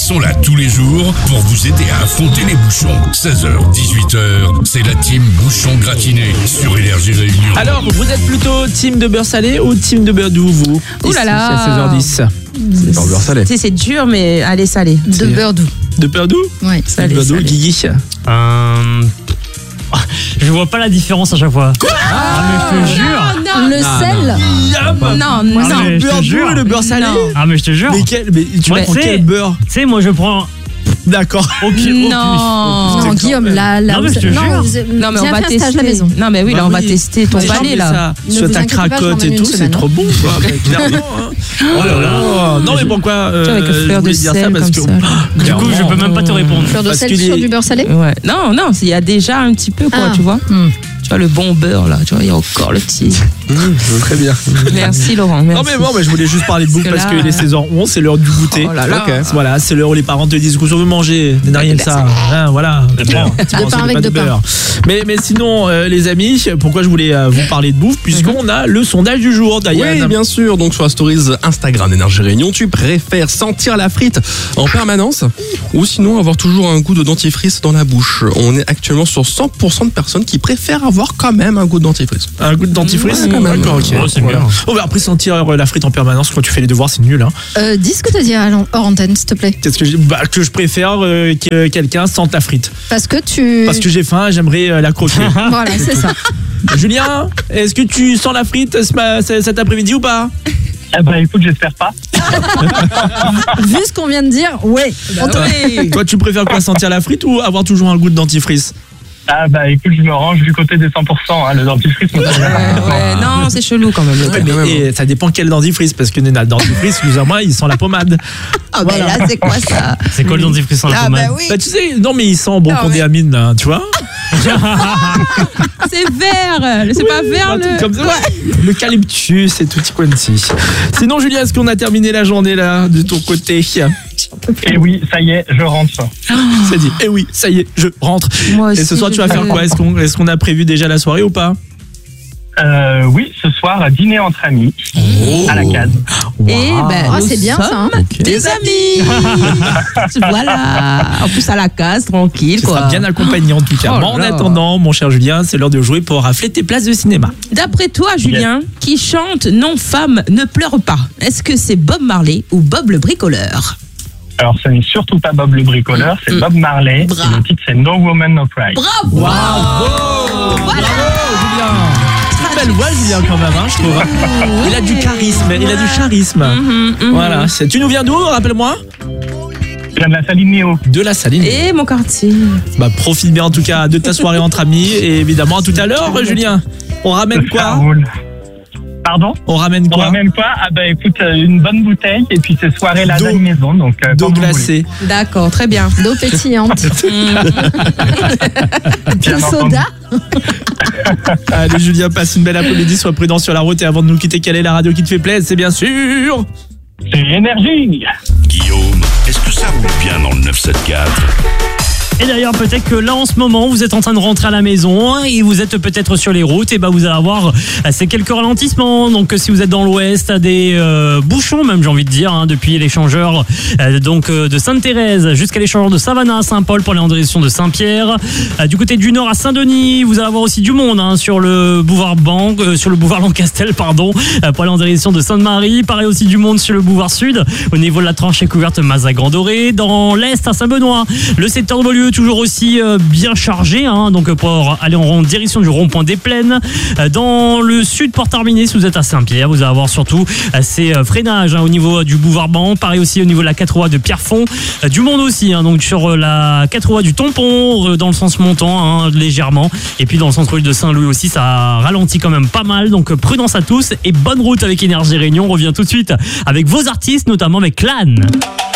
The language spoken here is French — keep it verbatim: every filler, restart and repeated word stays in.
sont là tous les jours pour vous aider à affronter les bouchons. seize heures, dix-huit heures, c'est la team Bouchon Gratiné sur Énergie Réunion. Alors, vous êtes plutôt team de beurre salé ou team de beurre doux, vous? Ouh là là. Ici, à seize heures dix. C'est pas beurre salé. Tu sais, c'est dur, mais allez, salé. De beurre doux. De beurre doux? Oui. De Salé, beurre doux, salé. Guigui. Euh... Je vois pas la différence à chaque fois. Quoi ah, mais je te jure. Non, Le sel. non, non. Ah, mais Le je te beurre jure. doux et le beurre salé? Non. Ah mais je te jure. Mais quel, mais tu Ouais, prends c'est- quel beurre? Tu sais, moi je prends D'accord. au pied. Non. Non, Guillaume, là, là, Non, mais vous- je te non, jure. vous- Non, mais on viens va faire un stage tester. à la maison. Non, mais oui, là, Bah on va oui. tester ton Ouais, palais, mais là. ça, Ne sur vous ta inquiétez pas, je cracotte m'emmène et une tout, c'est semaine, trop bon, quoi. Clairement, hein. Oh là là. Non, mais pourquoi euh, Avec le fleur je voulais de dire sel ça parce comme que ça. Du coup, je peux même pas te répondre. Fleur de Parce sel que sur les- du beurre salé. Ouais. Non, non, il y a déjà un petit peu, quoi, Ah. tu vois. Hmm. Tu vois, le bon beurre, là, tu vois, il y a encore le petit. Mmh, très bien. Merci, Laurent. Merci. Non mais bon, mais je voulais juste parler de bouffe Parce parce que qu'il là- est seize heures onze, c'est l'heure du goûter. Oh là là. Ok. Voilà, c'est l'heure où les parents te disent qu'on veut manger, n'est rien que ça. Hein, voilà. De beurre. Bon, tu De manges pain pas avec de pain. beurre. Mais mais sinon, euh, les amis, pourquoi je voulais euh, vous parler de bouffe, puisqu'on a le sondage du jour, Diane. Oui, bien sûr. Donc sur la stories Instagram Énergie Réunion, tu préfères sentir la frite en permanence ou sinon avoir toujours un goût de dentifrice dans la bouche? On est actuellement sur cent pour cent de personnes qui préfèrent avoir quand même un goût de dentifrice. Un goût de dentifrice, Ouais, quand même. D'accord, ok. Ouais, c'est Voilà. bien. Oh, bah après sentir euh, la frite en permanence quand tu fais les devoirs, c'est nul. Hein. Euh, dis ce que t'as dit à l'an- hors antenne, s'il te plaît. Qu'est-ce que je, bah, que je préfère euh, que quelqu'un sente la frite. Parce que tu. Parce que j'ai faim, j'aimerais euh, la croquer. Voilà, c'est ça. Julien, est-ce que tu sens la frite ce ma- cet après-midi ou pas? Eh ben écoute, j'espère pas. Vu ce qu'on vient de dire, ouais. On te- Ouais. Toi, tu préfères quoi, sentir la frite ou avoir toujours un goût de dentifrice? Ah bah écoute, je me range du côté des cent pour cent, hein, le dentifrice. moi, ça me Ouais, va. ouais, non, c'est chelou quand même. le Ouais, truc. mais et ça dépend quel dentifrice, parce que le dentifrice, plus ou moins, il sent la pommade. Ah, ben là, c'est quoi ça? C'est quoi le dentifrice sans la Ah, pommade bah oui, Bah, tu sais, non, mais il sent bon Ah, qu'on ouais. est amine, là, tu vois? c'est vert. C'est pas vert, Un truc le. comme ça, ouais. L'eucalyptus et tutti quanti. Sinon, Julien, est-ce qu'on a terminé la journée, là, de ton côté? Et oui, ça y est, je rentre. C'est dit. Eh oui, ça y est, je rentre. Moi Et ce aussi, soir, tu je vas faire veux. quoi? Est-ce qu'on est-ce qu'on a prévu déjà la soirée ou pas? Euh, oui, ce soir, dîner entre amis, à la case. Et ben, Ah, nous c'est bien, sommes ça, hein. Des amis. Voilà. En plus, à la case, tranquille, Tu quoi. seras bien accompagné en tout cas. Oh Bon, en là. attendant, mon cher Julien, c'est l'heure de jouer pour rafler tes places de cinéma. D'après toi, Julien, qui chante Non, femme, ne pleure pas, est-ce que c'est Bob Marley ou Bob le bricoleur? Alors, ce n'est surtout pas Bob le bricoleur, c'est Mm. Bob Marley. Bra. Et le titre, c'est No Woman, No Cry. Bravo. Bravo Voilà. Bravo, Julien. Très belle voix, Julien, quand même, hein, je trouve. hein. Il a du charisme, il a du charisme. Mhm, mhm. Voilà. C'est- Tu nous viens d'où, rappelle-moi? Je viens de la saline Néo. De la Saline. Et mon quartier. Bah, profite bien en tout cas de ta soirée entre amis. Et évidemment, à tout à l'heure, Julien. On ramène Ça quoi? roule. Pardon? On ramène On quoi? ramène quoi? Ah bah écoute, euh, une bonne bouteille et puis c'est soirée là D'eau. à la maison, donc euh, D'eau comme vous glacée. D'accord, très bien. D'eau pétillante. voulez. Bien De entendu. soda. Allez, Julien, passe une belle après-midi. Sois prudent sur la route. Et avant de nous quitter, quelle est la radio qui te fait plaisir? C'est bien sûr. C'est énergie. Guillaume, est-ce que ça roule bien dans le neuf cent soixante-quatre? Et d'ailleurs, peut-être que là, en ce moment, vous êtes en train de rentrer à la maison et vous êtes peut-être sur les routes. Et ben, vous allez avoir euh, ces quelques ralentissements. Donc, si vous êtes dans l'ouest, des euh, bouchons, même, j'ai envie de dire, hein, depuis l'échangeur euh, donc euh, de Sainte-Thérèse jusqu'à l'échangeur de Savannah à Saint-Paul pour aller en direction de Saint-Pierre. Euh, du côté du nord à Saint-Denis, vous allez avoir aussi du monde hein, sur le boulevard Banque, euh, sur le boulevard Lancastel, pardon, euh, pour aller en direction de Sainte-Marie. Pareil aussi du monde sur le boulevard Sud, au niveau de la tranchée couverte Mazas-Grand-Doré. Dans l'est à Saint-Benoît, le secteur de Beaulieu toujours aussi euh, bien chargé, hein, donc pour aller en direction du rond-point des Plaines. Euh, dans le sud, Port-Arminé, si vous êtes à Saint-Pierre, vous allez avoir surtout euh, ces euh, freinages hein, au niveau du boulevard Ban, pareil aussi au niveau de la quatre voies de Pierrefonds. Euh, du monde aussi, hein, donc sur euh, la quatre voies du Tampon, euh, dans le sens montant, hein, légèrement. Et puis dans le centre-ville de Saint-Louis aussi, ça ralentit quand même pas mal. Donc euh, prudence à tous et bonne route avec Énergie Réunion. On revient tout de suite avec vos artistes, notamment avec Clan.